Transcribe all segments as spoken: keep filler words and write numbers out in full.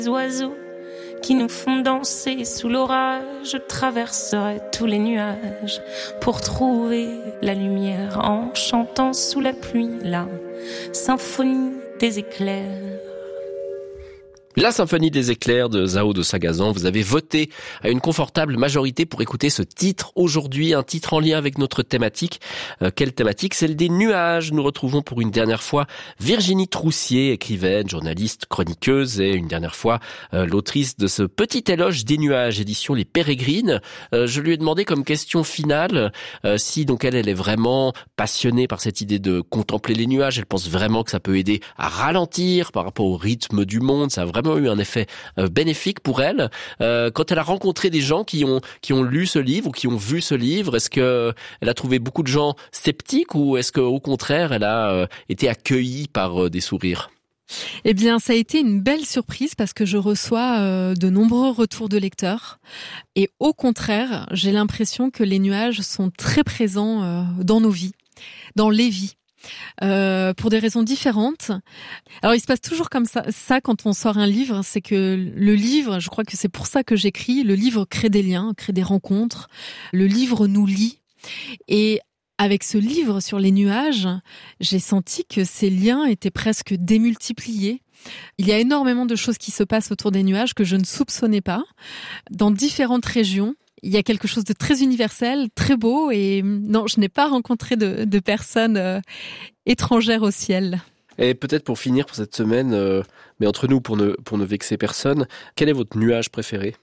Les oiseaux qui nous font danser sous l'orage, je traverserai tous les nuages pour trouver la lumière en chantant sous la pluie la symphonie des éclairs. La symphonie des éclairs de Zao de Sagazan. Vous avez voté à une confortable majorité pour écouter ce titre aujourd'hui, un titre en lien avec notre thématique. Euh, quelle thématique? Celle des nuages. Nous retrouvons pour une dernière fois Virginie Troussier, écrivaine, journaliste, chroniqueuse, et une dernière fois euh, l'autrice de ce petit éloge des nuages, édition Les Pérégrines. Euh, je lui ai demandé comme question finale euh, si donc elle, elle est vraiment passionnée par cette idée de contempler les nuages. Elle pense vraiment que ça peut aider à ralentir par rapport au rythme du monde. Ça a vraiment eu un effet euh, bénéfique pour elle. Euh, quand elle a rencontré des gens qui ont qui ont lu ce livre ou qui ont vu ce livre, est-ce que elle a trouvé beaucoup de gens sceptiques ou est-ce que au contraire elle a euh, été accueillie par euh, des sourires? Eh bien, ça a été une belle surprise parce que je reçois euh, de nombreux retours de lecteurs et au contraire, j'ai l'impression que les nuages sont très présents euh, dans nos vies, dans les vies. Euh, pour des raisons différentes. Alors il se passe toujours comme ça, ça quand on sort un livre, c'est que le livre, je crois que c'est pour ça que j'écris, le livre crée des liens, crée des rencontres, le livre nous lie. Et avec ce livre sur les nuages, j'ai senti que ces liens étaient presque démultipliés. Il y a énormément de choses qui se passent autour des nuages que je ne soupçonnais pas, dans différentes régions. Il y a quelque chose de très universel, très beau, et non, je n'ai pas rencontré de, de personnes euh, étrangères au ciel. Et peut-être pour finir pour cette semaine, euh, mais entre nous, pour ne, pour ne vexer personne, quel est votre nuage préféré?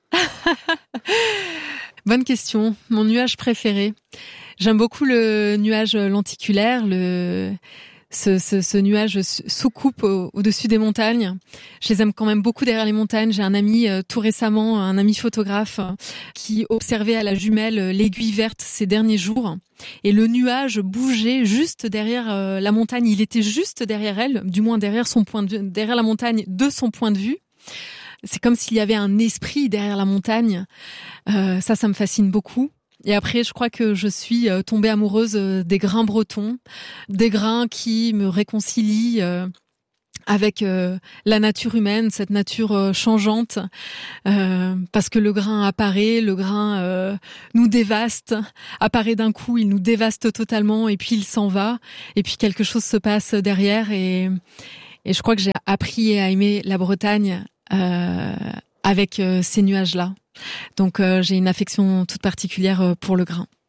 Bonne question. Mon nuage préféré. J'aime beaucoup le nuage lenticulaire, le... Ce, ce, ce nuage soucoupe au, au-dessus des montagnes. Je les aime quand même beaucoup derrière les montagnes. J'ai un ami euh, tout récemment, un ami photographe, euh, qui observait à la jumelle euh, l'aiguille verte ces derniers jours. Et le nuage bougeait juste derrière euh, la montagne. Il était juste derrière elle, du moins derrière son point de vue, derrière la montagne de son point de vue. C'est comme s'il y avait un esprit derrière la montagne. Euh, ça, ça me fascine beaucoup. Et après, je crois que je suis tombée amoureuse des grains bretons, des grains qui me réconcilient avec la nature humaine, cette nature changeante, parce que le grain apparaît, le grain nous dévaste, apparaît d'un coup, il nous dévaste totalement et puis il s'en va, et puis quelque chose se passe derrière. Et, et je crois que j'ai appris à aimer la Bretagne euh, avec ces nuages-là. Donc euh, j'ai une affection toute particulière pour le grain.